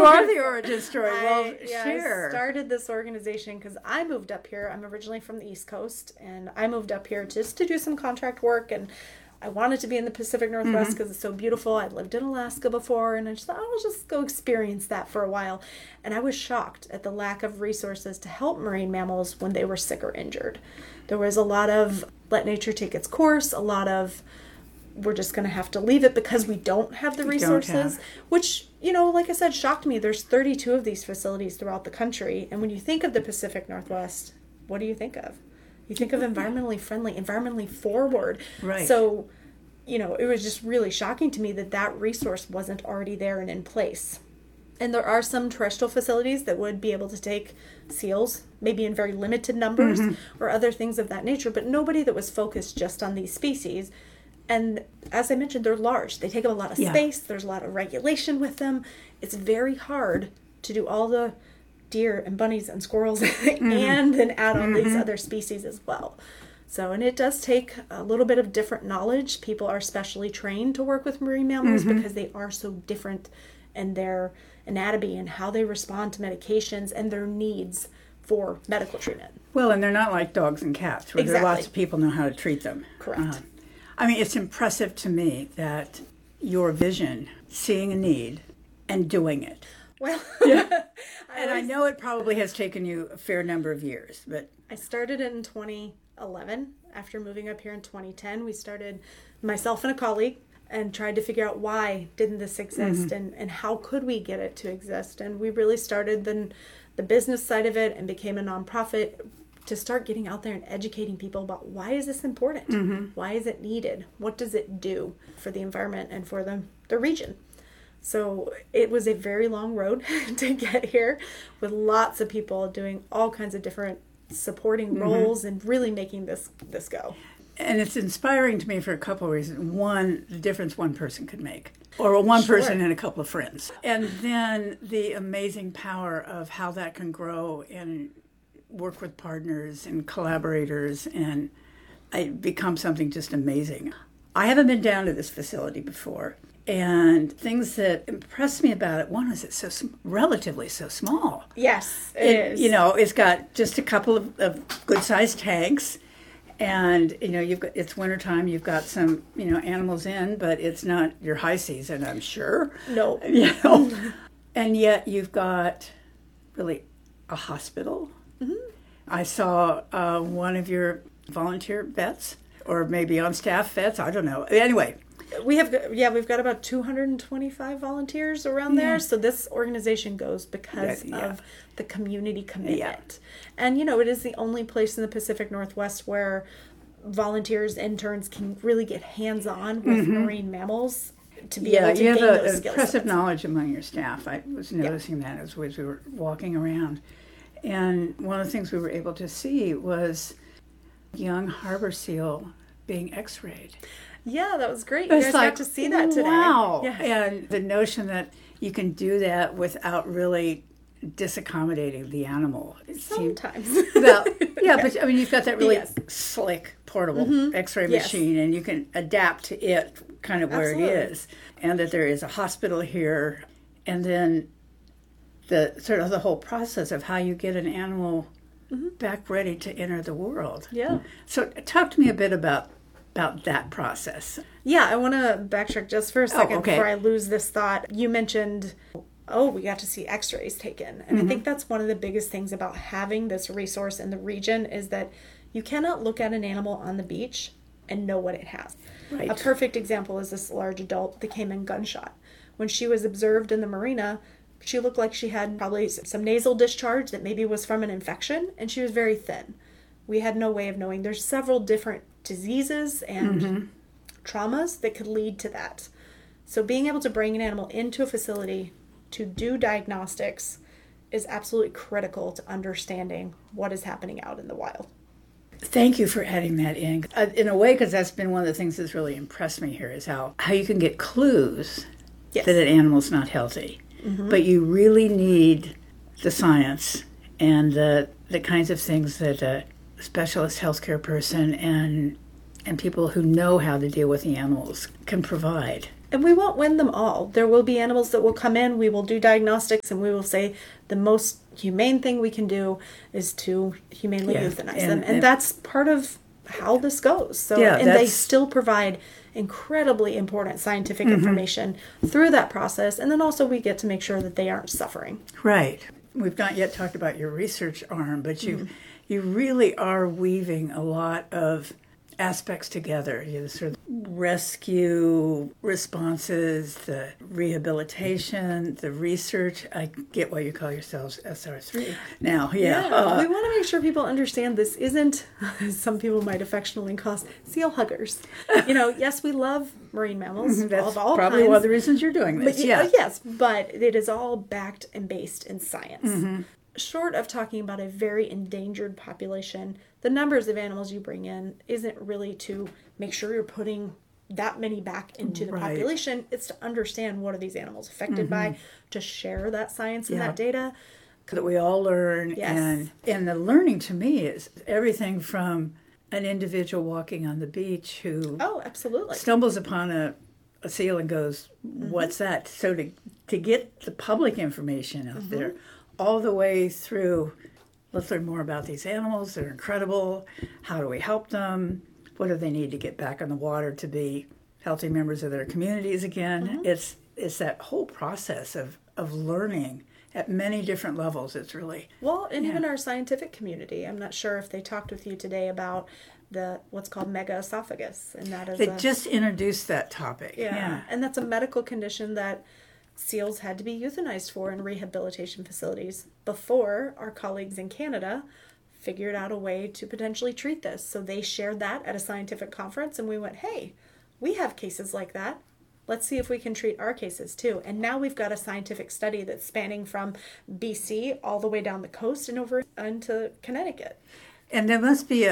You are the origin story. Well, I share. started this organization because I moved up here. I'm originally from the East Coast, and I moved up here just to do some contract work, and I wanted to be in the Pacific Northwest because it's so beautiful. I'd lived in Alaska before, and I just thought, I'll just go experience that for a while. And I was shocked at the lack of resources to help marine mammals when they were sick or injured. There was a lot of let nature take its course, a lot of we're just going to have to leave it because we don't have the resources, which, like I said, shocked me. There's 32 of these facilities throughout the country. And when you think of the Pacific Northwest, what do you think of? You think of environmentally friendly, environmentally forward. Right. So, it was just really shocking to me that resource wasn't already there and in place. And there are some terrestrial facilities that would be able to take seals, maybe in very limited numbers or other things of that nature, but nobody that was focused just on these species. And as I mentioned, they're large. They take up a lot of space. There's a lot of regulation with them. It's very hard to do all the deer and bunnies and squirrels and then add on these other species as well. So, and it does take a little bit of different knowledge. People are specially trained to work with marine mammals because they are so different in their anatomy and how they respond to medications and their needs for medical treatment. Well, and they're not like dogs and cats where there are lots of people know how to treat them. Correct. It's impressive to me that your vision, seeing a need and doing it. Well, I know it probably has taken you a fair number of years, but I started in 2011. After moving up here in 2010, we started, myself and a colleague, and tried to figure out why didn't this exist and how could we get it to exist. And we really started the business side of it and became a nonprofit to start getting out there and educating people about why is this important? Why is it needed? What does it do for the environment and for the region? So it was a very long road to get here with lots of people doing all kinds of different supporting roles and really making this go. And it's inspiring to me for a couple of reasons. One, the difference one person could make, or one person and a couple of friends. And then the amazing power of how that can grow and work with partners and collaborators, and it becomes something just amazing. I haven't been down to this facility before, and things that impressed me about it, one is it's relatively so small. Yes, it is. It's got just a couple of good-sized tanks, and it's wintertime. You've got some animals in, but it's not your high season, I'm sure. No. And yet you've got really a hospital. I saw one of your volunteer vets, or maybe on staff vets. I don't know. Anyway, we've got about 225 volunteers around there. So this organization goes because of the community commitment. And it is the only place in the Pacific Northwest where volunteers, interns can really get hands-on with marine mammals to be able to gain those skills. You have impressive knowledge among your staff. I was noticing that as we were walking around. And one of the things we were able to see was young harbor seal being x-rayed. Yeah, that was great. You guys got to see that today. Wow. Yeah. And the notion that you can do that without really disaccommodating the animal. Sometimes. But you've got that really slick, portable x-ray machine, and you can adapt to it kind of where it is. And that there is a hospital here, and then the whole process of how you get an animal back ready to enter the world. Yeah. So talk to me a bit about that process. Yeah, I want to backtrack just for a second before I lose this thought. You mentioned, we got to see x-rays taken. And I think that's one of the biggest things about having this resource in the region is that you cannot look at an animal on the beach and know what it has. Right. A perfect example is this large adult that came in gunshot. When she was observed in the marina, she looked like she had probably some nasal discharge that maybe was from an infection, and she was very thin. We had no way of knowing. There's several different diseases and traumas that could lead to that. So being able to bring an animal into a facility to do diagnostics is absolutely critical to understanding what is happening out in the wild. Thank you for adding that in a way, because that's been one of the things that's really impressed me here is how you can get clues that an animal's not healthy. But you really need the science and the kinds of things that a specialist healthcare person and people who know how to deal with the animals can provide. And we won't win them all. There will be animals that will come in, we will do diagnostics, and we will say the most humane thing we can do is to humanely euthanize them. And that's part of how this goes. So, and they still provide incredibly important scientific information through that process. And then also we get to make sure that they aren't suffering. Right. We've not yet talked about your research arm, but you really are weaving a lot of aspects together. You know, sort of rescue responses, the rehabilitation, the research. I get why you call yourselves SR3 now. We want to make sure people understand this isn't, some people might affectionately call us seal huggers. You know, yes, we love marine mammals. That's of all probably kinds, one of the reasons you're doing this. But, yes, but it is all backed and based in science. Short of talking about a very endangered population, the numbers of animals you bring in isn't really to make sure you're putting that many back into the population. It's to understand what are these animals affected by, to share that science and that data. That we all learn. Yes. And the learning to me is everything from an individual walking on the beach who absolutely stumbles upon a seal and goes, what's that? So to get the public information out there, all the way through, let's learn more about these animals. They're incredible. How do we help them? What do they need to get back on the water to be healthy members of their communities again? It's that whole process of learning at many different levels. It's really... Well, and even our scientific community. I'm not sure if they talked with you today about what's called megaesophagus. And that is They just introduced that topic. Yeah. And that's a medical condition that seals had to be euthanized for in rehabilitation facilities before our colleagues in Canada figured out a way to potentially treat this. So they shared that at a scientific conference, and we went, hey, we have cases like that. Let's see if we can treat our cases too. And now we've got a scientific study that's spanning from BC all the way down the coast and over into Connecticut. And there must be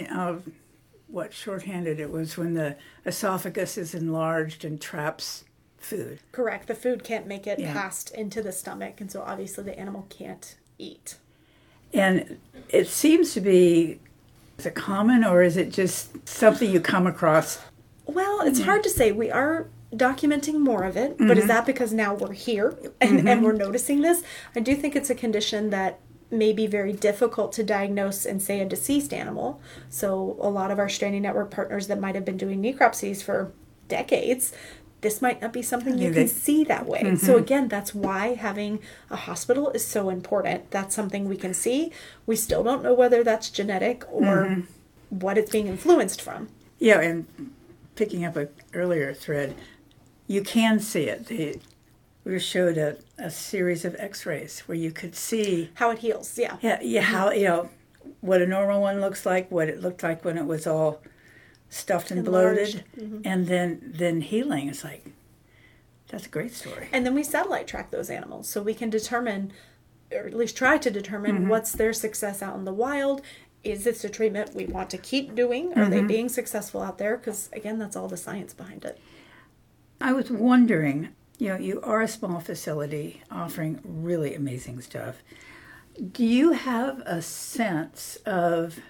what shorthanded it was when the esophagus is enlarged and traps food. Correct. The food can't make it past into the stomach, and so obviously the animal can't eat. And it seems to be, is it common or is it just something you come across? Well, it's hard to say. We are documenting more of it, but is that because now we're here and we're noticing this? I do think it's a condition that may be very difficult to diagnose in, say, a deceased animal. So a lot of our Stranding Network partners that might have been doing necropsies for decades, this might not be something you can see that way. So again, that's why having a hospital is so important. That's something we can see. We still don't know whether that's genetic or what it's being influenced from. Yeah, and picking up an earlier thread, you can see it. We were showed a series of x-rays where you could see how it heals. Yeah, how, what a normal one looks like, what it looked like when it was all stuffed and bloated, and then healing. It's like, that's a great story. And then we satellite track those animals so we can determine, or at least try to determine, what's their success out in the wild. Is this a treatment we want to keep doing? Are they being successful out there? Because again, that's all the science behind it. I was wondering, you are a small facility offering really amazing stuff. Do you have a sense of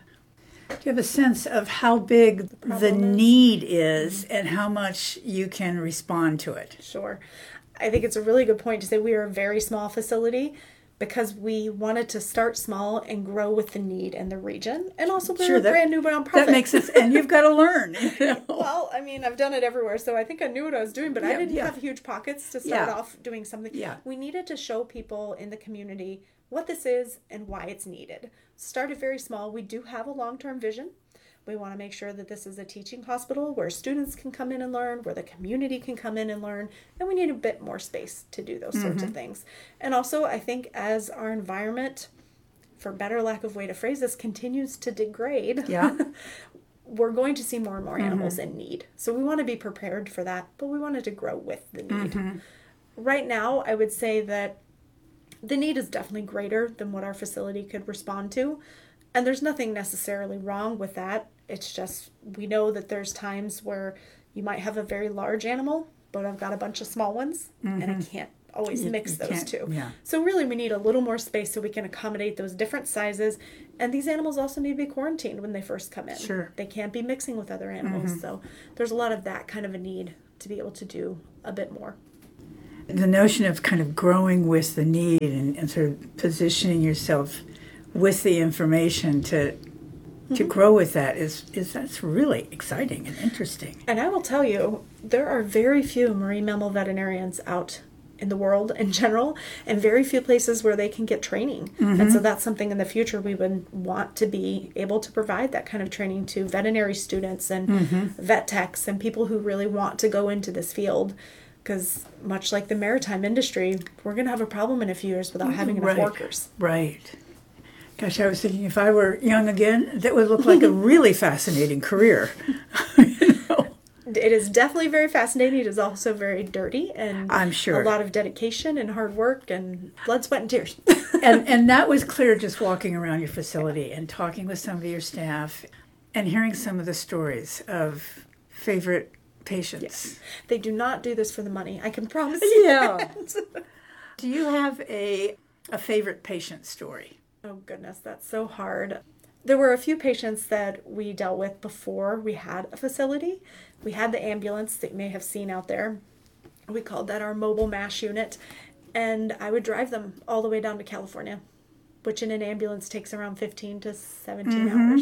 how big the need is and how much you can respond to it? Sure. I think it's a really good point to say we are a very small facility because we wanted to start small and grow with the need and the region. And also we're a brand new nonprofit. That makes sense. And you've got to learn. Well, I mean, I've done it everywhere, so I think I knew what I was doing, but I didn't have huge pockets to start off doing something. Yeah. We needed to show people in the community what this is and why it's needed. Started very small. We do have a long-term vision. We want to make sure that this is a teaching hospital where students can come in and learn, where the community can come in and learn, and we need a bit more space to do those sorts of things. And also, I think as our environment, for better lack of way to phrase this, continues to degrade, we're going to see more and more animals in need. So we want to be prepared for that, but we wanted to grow with the need. Right now, I would say that the need is definitely greater than what our facility could respond to. And there's nothing necessarily wrong with that. It's just we know that there's times where you might have a very large animal, but I've got a bunch of small ones, and I can't always mix those two. Yeah. So really we need a little more space so we can accommodate those different sizes. And these animals also need to be quarantined when they first come in. Sure. They can't be mixing with other animals. So there's a lot of that kind of a need to be able to do a bit more. The notion of kind of growing with the need and sort of positioning yourself with the information to grow with that is that's really exciting and interesting. And I will tell you, there are very few marine mammal veterinarians out in the world in general, and very few places where they can get training. And so that's something in the future we would want to be able to provide, that kind of training to veterinary students and vet techs and people who really want to go into this field. Because much like the maritime industry, we're going to have a problem in a few years without having enough workers. Right. Gosh, I was thinking if I were young again, that would look like a really fascinating career. It is definitely very fascinating. It is also very dirty, and I'm sure a lot of dedication and hard work and blood, sweat, and tears. and that was clear just walking around your facility and talking with some of your staff and hearing some of the stories of favorite patients. Yes. They do not do this for the money. I can promise you that. Do you have a favorite patient story? Oh, goodness, that's so hard. There were a few patients that we dealt with before we had a facility. We had the ambulance that you may have seen out there. We called that our mobile MASH unit. And I would drive them all the way down to California, which in an ambulance takes around 15 to 17 hours.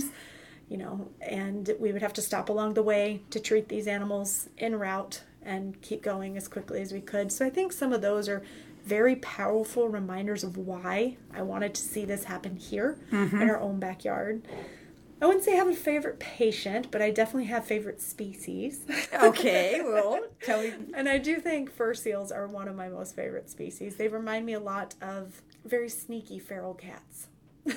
And we would have to stop along the way to treat these animals en route and keep going as quickly as we could. So I think some of those are very powerful reminders of why I wanted to see this happen here in our own backyard. I wouldn't say I have a favorite patient, but I definitely have favorite species. Okay, well, tell me. And I do think fur seals are one of my most favorite species. They remind me a lot of very sneaky feral cats.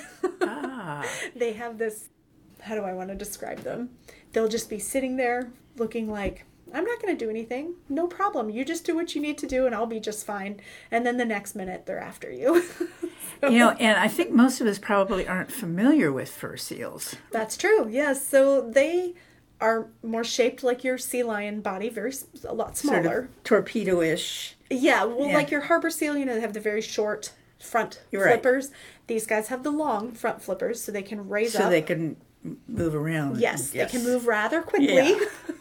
They have this, how do I want to describe them? They'll just be sitting there looking like, I'm not going to do anything. No problem. You just do what you need to do and I'll be just fine. And then the next minute they're after you. And I think most of us probably aren't familiar with fur seals. That's true. Yes. So they are more shaped like your sea lion body, a lot smaller. Sort of torpedo-ish. Yeah. Well, like your harbor seal, they have the very short front flippers. Right. These guys have the long front flippers so they can raise up. So they can move around. Yes. They can move rather quickly. Yeah.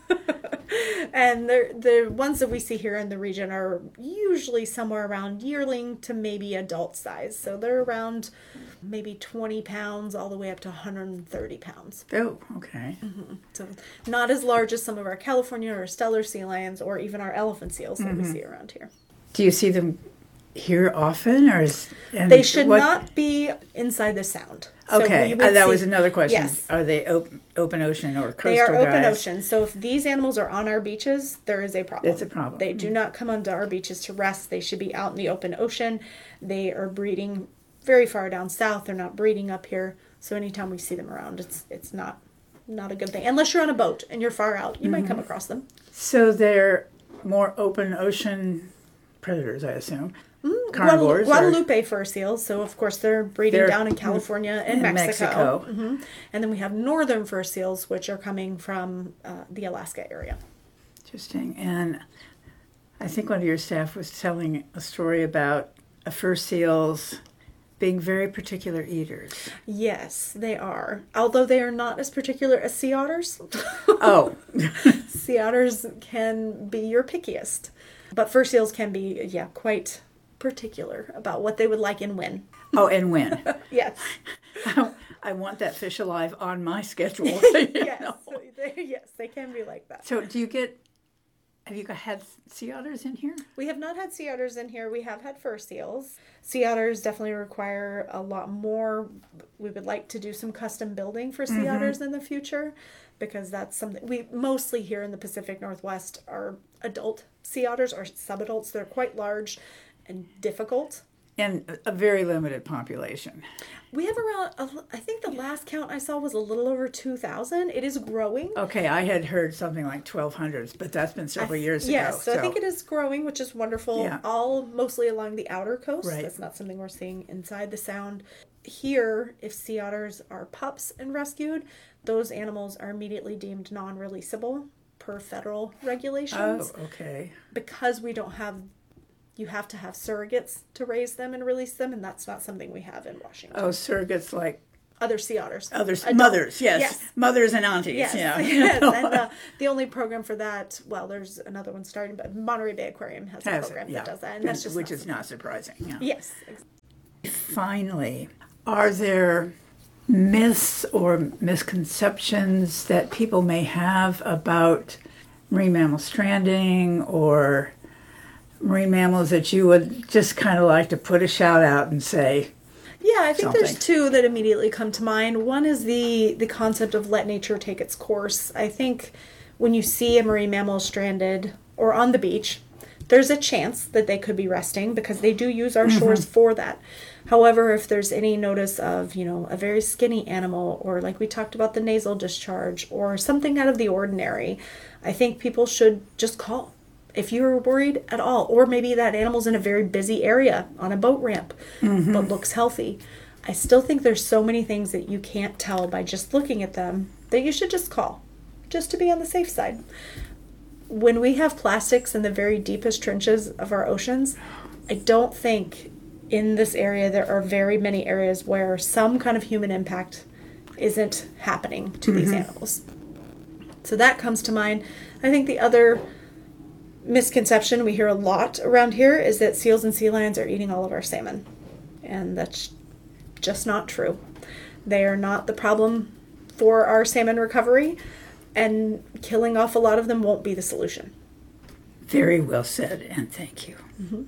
And the ones that we see here in the region are usually somewhere around yearling to maybe adult size. So they're around maybe 20 pounds all the way up to 130 pounds. Oh, okay. So not as large as some of our California or Steller sea lions or even our elephant seals that we see around here. Do you see them here often, or they should not be inside the sound? Okay, so that was another question. Yes. Are they open ocean or coastal? They are open ocean. So if these animals are on our beaches, there is a problem. It's a problem. They do not come onto our beaches to rest. They should be out in the open ocean. They are breeding very far down south. They're not breeding up here. So anytime we see them around, it's not a good thing. Unless you're on a boat and you're far out, you might come across them. So they're more open ocean predators, I assume. Carnivores. Guadalupe fur seals, so of course they're breeding down in California and Mexico. And then we have northern fur seals, which are coming from the Alaska area. Interesting. And I think one of your staff was telling a story about fur seals being very particular eaters. Yes, they are. Although they are not as particular as sea otters. Oh. Sea otters can be your pickiest. But fur seals can be, quite particular about what they would like and when. Oh, and when. Yes. I want that fish alive on my schedule. Yes, they can be like that. So have you had sea otters in here? We have not had sea otters in here. We have had fur seals. Sea otters definitely require a lot more. We would like to do some custom building for sea otters in the future, because that's something we mostly here in the Pacific Northwest are adult sea otters or subadults. They're quite large and difficult. And a very limited population. We have around, I think the last count I saw was a little over 2,000. It is growing. Okay, I had heard something like 1,200, but that's been several years ago. Yes, so I think it is growing, which is wonderful. Yeah. All mostly along the outer coast. Right. That's not something we're seeing inside the sound. Here, if sea otters are pups and rescued, those animals are immediately deemed non-releasable per federal regulations. Oh, okay. Because we don't have... You have to have surrogates to raise them and release them, and that's not something we have in Washington. Oh, surrogates like other sea otters. Mothers, yes. Yes. Mothers and aunties, Yes. yeah. Yes. And the only program for that, well, there's another one starting, but Monterey Bay Aquarium has a program that does that. And that's just which is not surprising. Yeah. Yes. Finally, are there myths or misconceptions that people may have about marine mammal stranding or marine mammals that you would just kind of like to put a shout out and say? Yeah, I think something. there's two that immediately come to mind. One is the concept of let nature take its course. I think when you see a marine mammal stranded or on the beach, there's a chance that they could be resting because they do use our shores for that. However, if there's any notice of, a very skinny animal or like we talked about the nasal discharge or something out of the ordinary, I think people should just call. If you're worried at all, or maybe that animal's in a very busy area on a boat ramp, but looks healthy. I still think there's so many things that you can't tell by just looking at them that you should just call, just to be on the safe side. When we have plastics in the very deepest trenches of our oceans, I don't think in this area there are very many areas where some kind of human impact isn't happening to these animals. So that comes to mind. I think the other misconception we hear a lot around here is that seals and sea lions are eating all of our salmon. And that's just not true. They are not the problem for our salmon recovery, and killing off a lot of them won't be the solution. Very well said, and thank you.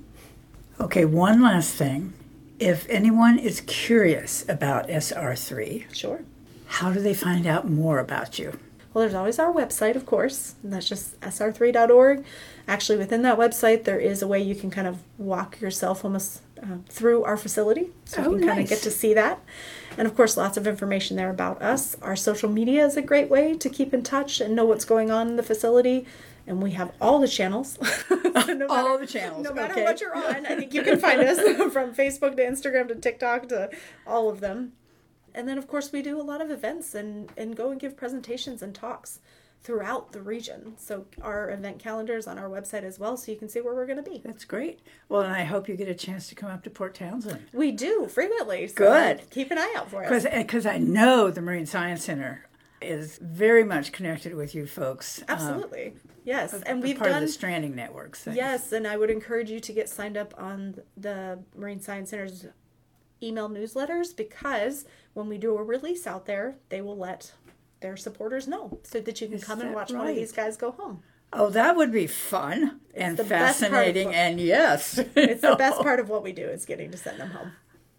Okay, one last thing. If anyone is curious about SR3, Sure. how do they find out more about you? Well, there's always our website, of course, and that's just sr3.org. Actually, within that website, there is a way you can kind of walk yourself almost through our facility, so you can kind of get to see that. And of course, lots of information there about us. Our social media is a great way to keep in touch and know what's going on in the facility. And we have all the channels. All the channels. No matter okay. what you're on, I think you can find us from Facebook to Instagram to TikTok to all of them. And then, of course, we do a lot of events and go and give presentations and talks throughout the region. So our event calendar is on our website as well, so you can see where we're going to be. That's great. Well, and I hope you get a chance to come up to Port Townsend. We do, frequently. So Good. Keep an eye out for us. Because I know the Marine Science Center is very much connected with you folks. Absolutely. Yes. And we've part done of the stranding networks. Yes, and I would encourage you to get signed up on the Marine Science Center's email newsletters, because when we do a release out there, they will let their supporters know so that you can come and watch one of these guys go home. Oh, that would be fun and fascinating, and yes. It's the best part of what we do is getting to send them home.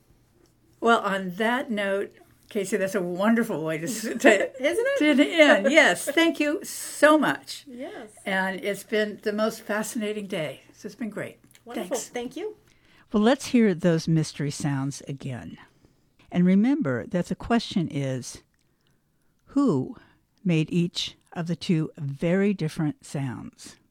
Well, on that note, Casey, that's a wonderful way to Isn't it? to end. Yes, thank you so much. Yes. And it's been the most fascinating day. So it's been great. Wonderful. Thanks. Thank you. Well, let's hear those mystery sounds again. And remember that the question is, who made each of the two very different sounds?